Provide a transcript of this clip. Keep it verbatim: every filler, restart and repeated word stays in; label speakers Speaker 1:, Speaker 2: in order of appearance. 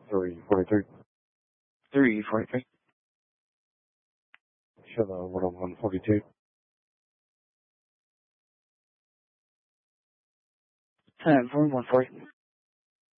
Speaker 1: three forty-three.
Speaker 2: three forty-three.
Speaker 1: Show the one oh one forty-two.
Speaker 2: ten four one forty.